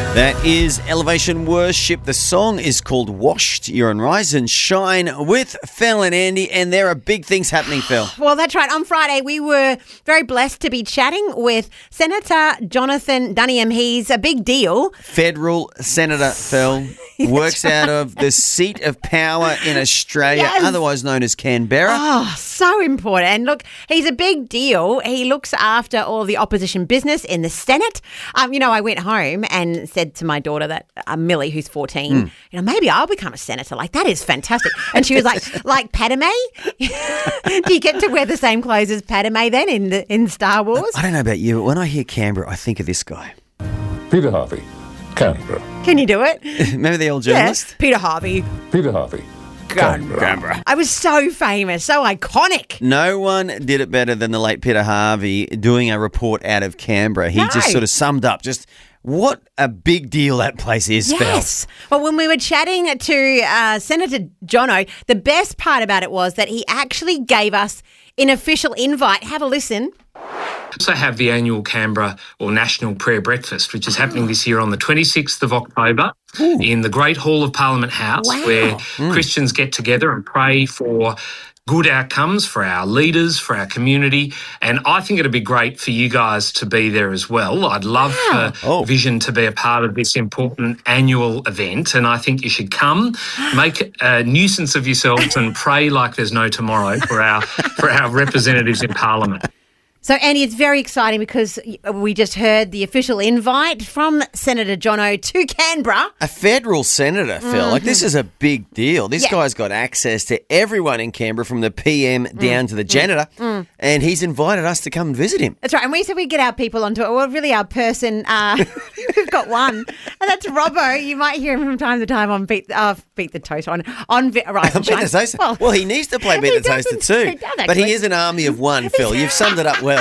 That is Elevation Worship. The song is called Washed. You're on Rise and Shine with Phil and Andy, and there are big things happening, Phil. Well, that's right. On Friday, we were very blessed to be chatting with Senator Jonathan Duniam. He's a big deal. Federal Senator, Phil, works out of the seat of power in Australia, Yes. otherwise known as Canberra. Oh, so important. And look, he's a big deal. He looks after all the opposition business in the Senate. I went home and said to my daughter that Millie, who's 14, maybe I'll become a senator. Like, that is fantastic. And she was like Padme? Do you get to wear the same clothes as Padme then in Star Wars? I don't know about you, but when I hear Canberra, I think of this guy. Peter Harvey, Canberra. Can you do it? Remember the old journalist? Yeah. Peter Harvey. Peter Harvey, Canberra. I was so famous, so iconic. No one did it better than the late Peter Harvey doing a report out of Canberra. He just sort of summed up just what a big deal that place is, Yes. Well, when we were chatting to Senator Jono, the best part about it was that he actually gave us an official invite. Have a listen. Also have the annual Canberra or National Prayer Breakfast, which is happening this year on the 26th of October in the Great Hall of Parliament House, where Christians get together and pray for good outcomes for our leaders, for our community, and I think it'd be great for you guys to be there as well. I'd love for Vision to be a part of this important annual event, and I think you should come, make a nuisance of yourselves and pray like there's no tomorrow for our representatives in Parliament. So, Andy, it's very exciting because we just heard the official invite from Senator Jono to Canberra. A federal senator, Phil. Like, this is a big deal. This guy's got access to everyone in Canberra from the PM down to the janitor, and he's invited us to come and visit him. That's right. And we said we'd get our people onto it. Well, really our person, we've got one, and that's Robbo. You might hear him from time to time on Beat the Toast, on Rise and Shine. Beat the Toaster? Well, he needs to play Beat the Toaster too. But he is an army of one, Phil. You've summed it up well.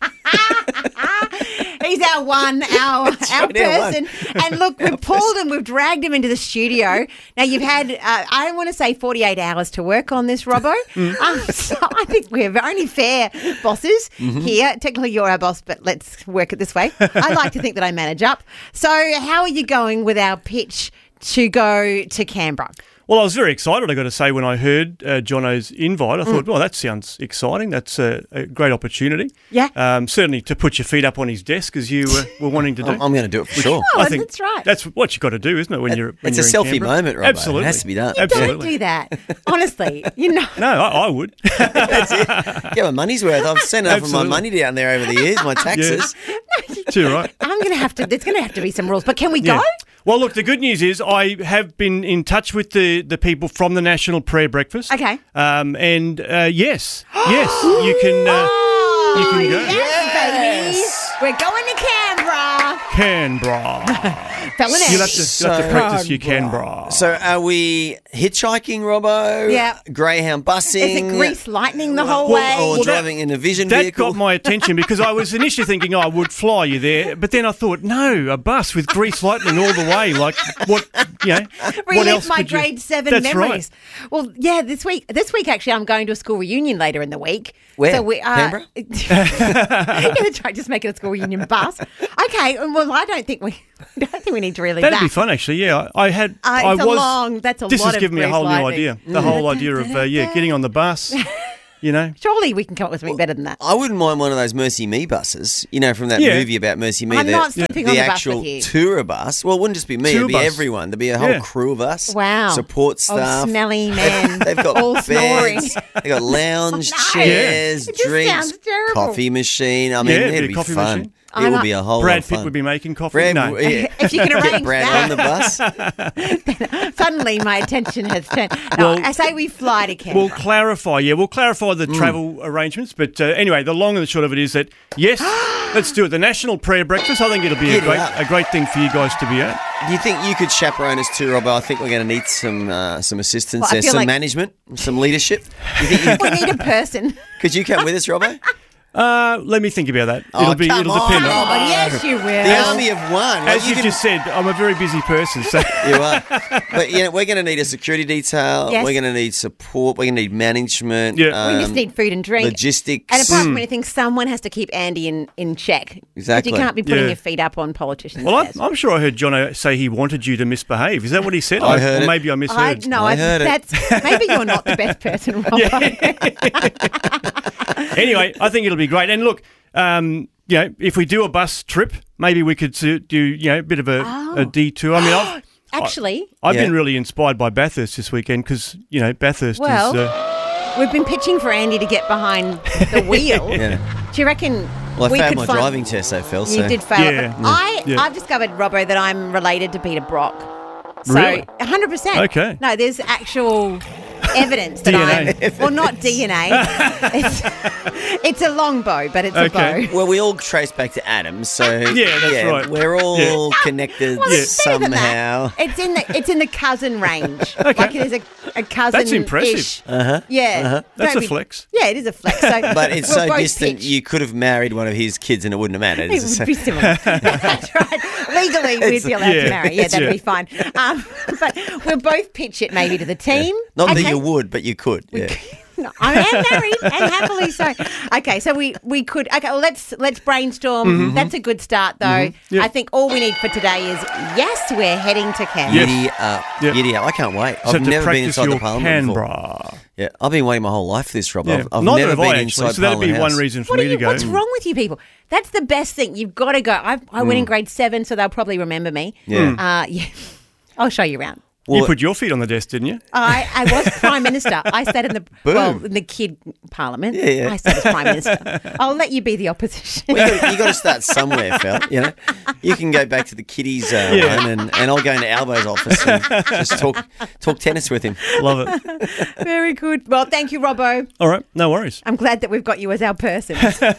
He's our person. And look, we've pulled him, we've dragged him into the studio. Now, you've had, I don't want to say 48 hours to work on this, Robbo. So I think we're only fair bosses here. Technically, you're our boss, but let's work it this way. I like to think that I manage up. So how are you going with our pitch to go to Canberra? Well, I was very excited, I got to say, when I heard Jono's invite. I thought, well, that sounds exciting. That's a great opportunity. Yeah. Certainly to put your feet up on his desk as you were wanting to do. I'm going to do it for sure. Oh, I think that's right. That's what you've got to do, isn't it, when you're It's a in selfie Canberra? moment, Robbo. Absolutely. It has to be done. Absolutely. Don't do that. Honestly, No, I would. That's it. Get my money's worth. I've sent enough of my money down there over the years, my taxes. Too right. there's going to have to be some rules, but can we go? Well, look, the good news is I have been in touch with the people from the National Prayer Breakfast. Okay. Yes, you can go. Yes, baby. We're going to Canberra. Felon You'll have to practice your Canberra. So are we hitchhiking, Robbo? Yeah. Greyhound busing? Is it grease lightning the whole way? Or driving in a Vision That vehicle? got my attention because I was initially thinking I would fly you there, but then I thought, no, a bus with grease lightning all the way. Like, what Relive else my could you... grade 7 That's memories. Right. Well, yeah, this week actually I'm going to a school reunion later in the week. Where? So Canberra? Yeah, that's right. Just make it a school reunion bus. Okay. Well, I don't think we need to relive that. That'd be fun, actually. Yeah, That's a This lot has of given me a grease whole new lightning. idea. The whole idea of getting on the bus. Surely we can come up with something better than that. I wouldn't mind one of those Mercy Me buses, from that movie about Mercy Me. I'm not sleeping on the bus actual with you. tour bus. Well, it wouldn't just be me, Tour it'd be bus. everyone. There'd be a whole crew of us. Wow. Support staff. Oh, smelly men. They've got all snoring. beds. They've got lounge No. chairs, It just drinks, sounds terrible. coffee machine. I mean, it'd it'd be be a coffee fun. machine. It would be a whole lot Brad of fun. Pitt would be making coffee. Brad, No. If you can Get arrange Brad that. on the bus. Suddenly my attention has turned. No, I say we fly to Canberra. We'll clarify the travel arrangements. But anyway, the long and the short of it is that, yes, let's do it. The National Prayer Breakfast, I think it'll be a great thing for you guys to be at. Do you think you could chaperone us too, Robbo? I think we're going to need some assistance Well, I there, feel some like- management, some leadership. Do you think we need a person. could you come with us, Robbo? Let me think about that. Oh, It'll come depend on. Oh, yes, you will. The army of one. As you've just said, I'm a very busy person. So You are. But we're going to need a security detail. Yes. We're going to need support. We're going to need management. Yeah. We just need food and drink. Logistics. And apart from anything, someone has to keep Andy in check. Exactly. But you can't be putting Yeah. your feet up on politicians' well, heads. I'm sure I heard Jono say he wanted you to misbehave. Is that what he said? I heard or it. maybe I misheard. I heard it. That's maybe you're not the best person, Robbo. Anyway, I think it'll be great. And look, if we do a bus trip, maybe we could do a bit of a detour. I mean, Actually, I've Yeah. been really inspired by Bathurst this weekend because Bathurst Well, is. we've been pitching for Andy to get behind the wheel. Yeah. Do you reckon Well, I we failed could my find... driving test, so Phil. You did fail. Yeah. I've discovered, Robbo, that I'm related to Peter Brock. So Really? 100%. Okay. No, there's actual evidence that DNA. well, not DNA. it's a long bow, but it's Okay. a bow. Well, we all trace back to Adam, so that's right. We're all connected Well, it's better than somehow. that. It's in the cousin range. Like it is a cousin. That's impressive. Yeah. That's Don't a flex. Yeah, it is a flex. So But it's we'll so both distant, pitch. you could have married one of his kids and it wouldn't have mattered. It would be similar. That's right. Legally, we'd be allowed yeah, to marry. Yeah, that'd yeah. be fine. But we'll both pitch it maybe to the team. Not that Okay. you would, but you could. Yeah. No, I am married and happily so. Okay, so we could. Okay, well, let's brainstorm. Mm-hmm. That's a good start, though. Yeah. I think all we need for today is yes, we're heading to Canberra. Giddy up. Yeah. Giddy up. I can't wait. So I've to never been practice inside the your Parliament before. Canberra. Yeah, I've been waiting my whole life for this, Rob. Yeah. I've Neither never have been I, inside actually. So that'd be Parliament one House. reason for me to go. What's wrong with you people? That's the best thing. You've got to go. I went in grade 7, so they'll probably remember me. Yeah. Yeah. I'll show you around. You put your feet on the desk, didn't you? I was Prime Minister. I sat in the kid parliament. Yeah. I sat as Prime Minister. I'll let you be the opposition. You got to start somewhere, Phil. You can go back to the kiddies one, and I'll go into Albo's office and just talk tennis with him. Love it. Very good. Well, thank you, Robbo. All right, no worries. I'm glad that we've got you as our person.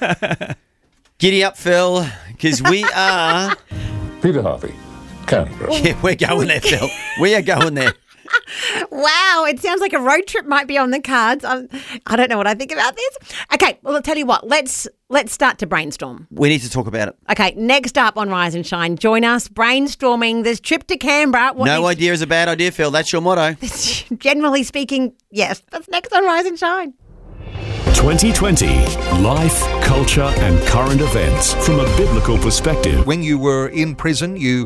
Giddy up, Phil, because we are. Peter Harvey, Canberra. Yeah, we're going there, Phil. We are going there. Wow, it sounds like a road trip might be on the cards. I don't know what I think about this. Okay, well, I'll tell you what. Let's start to brainstorm. We need to talk about it. Okay, next up on Rise and Shine, join us brainstorming this trip to Canberra. No idea is a bad idea, Phil. That's your motto. Generally speaking, yes. That's next on Rise and Shine. 2020 Life, Culture and Current Events from a Biblical Perspective. When you were in prison, you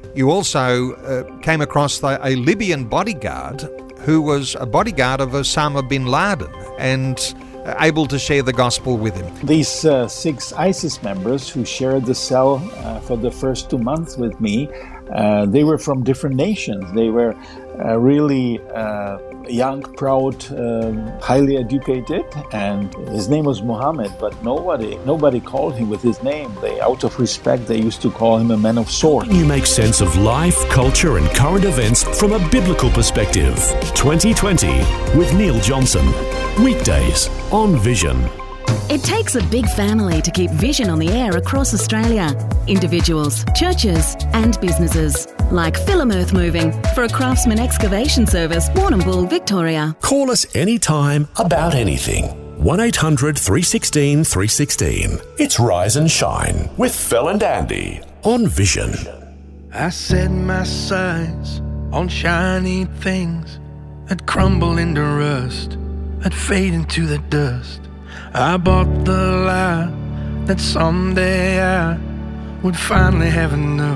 also came across a Libyan bodyguard who was a bodyguard of Osama bin Laden and able to share the gospel with him. These 6 ISIS members who shared the cell for the first 2 months with me, they were from different nations. They were really young, proud, highly educated, and his name was Muhammad, but nobody called him with his name. Out of respect, they used to call him a man of sword. You make sense of life, culture and current events from a biblical perspective. 2020 with Neil Johnson. Weekdays on Vision. It takes a big family to keep Vision on the air across Australia. Individuals, churches and businesses. Like Film Earth Moving for a Craftsman excavation service, Warrnambool, Victoria. Call us anytime about anything. 1800 316 316. It's Rise and Shine with Phil and Andy on Vision. I set my sights on shiny things that crumble into rust, that fade into the dust. I bought the lie that someday I would finally have enough.